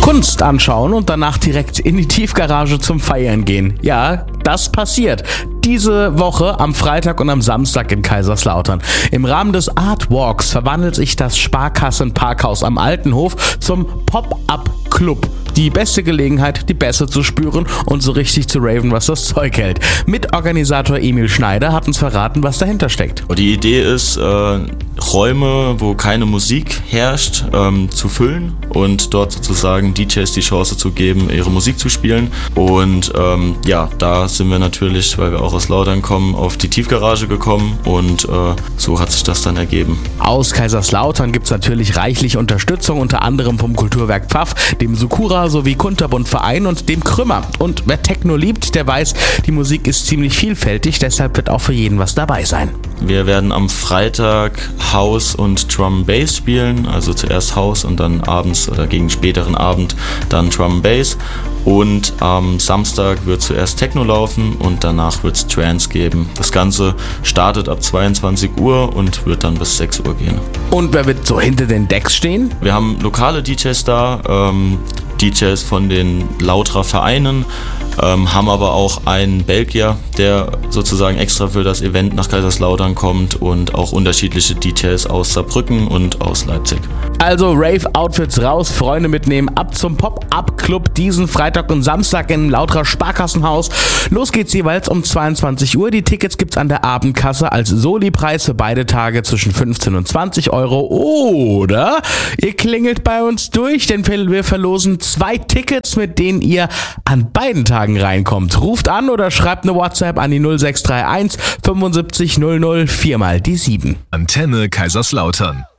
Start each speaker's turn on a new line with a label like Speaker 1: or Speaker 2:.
Speaker 1: Kunst anschauen und danach direkt in die Tiefgarage zum Feiern gehen. Ja, das passiert. Diese Woche am Freitag und am Samstag in Kaiserslautern. Im Rahmen des Art Walks verwandelt sich das Sparkassen-Parkhaus am Altenhof zum Pop-Up-Club. Die beste Gelegenheit, die Bässe zu spüren und so richtig zu raven, was das Zeug hält. Mitorganisator Emil Schneider hat uns verraten, was dahinter steckt.
Speaker 2: Die Idee ist, Räume, wo keine Musik herrscht, zu füllen und dort sozusagen DJs die Chance zu geben, ihre Musik zu spielen. Und da sind wir natürlich, weil wir auch aus Lautern kommen, auf die Tiefgarage gekommen und so hat sich das dann ergeben.
Speaker 1: Aus Kaiserslautern gibt es natürlich reichlich Unterstützung, unter anderem vom Kulturwerk Pfaff, dem Sukura sowie Kunterbund Verein und dem Krümmer. Und wer Techno liebt, der weiß, die Musik ist ziemlich vielfältig, deshalb wird auch für jeden was dabei sein.
Speaker 2: Wir werden am Freitag House und Drum Bass spielen, also zuerst House und dann abends oder gegen späteren Abend dann Drum Bass. Und am Samstag wird zuerst Techno laufen und danach wird es Trance geben. Das Ganze startet ab 22 Uhr und wird dann bis 6 Uhr gehen.
Speaker 1: Und wer wird so hinter den Decks stehen?
Speaker 2: Wir haben lokale DJs da, DJs von den Lauterer Vereinen, haben aber auch einen Belgier, der sozusagen extra für das Event nach Kaiserslautern kommt und auch unterschiedliche DJs aus Saarbrücken und aus Leipzig.
Speaker 1: Also Rave-Outfits raus, Freunde mitnehmen, ab zum Pop-Up-Club diesen Freitag und Samstag im Lauterer Sparkassenhaus. Los geht's jeweils um 22 Uhr. Die Tickets gibt's an der Abendkasse als Soli-Preis für beide Tage zwischen 15 und 20 Euro. Oder ihr klingelt bei uns durch, denn wir verlosen 2 Tickets, mit denen ihr an beiden Tagen reinkommt. Ruft an oder schreibt eine WhatsApp an die 0631 75 00 4 mal die 7.
Speaker 3: Antenne Kaiserslautern.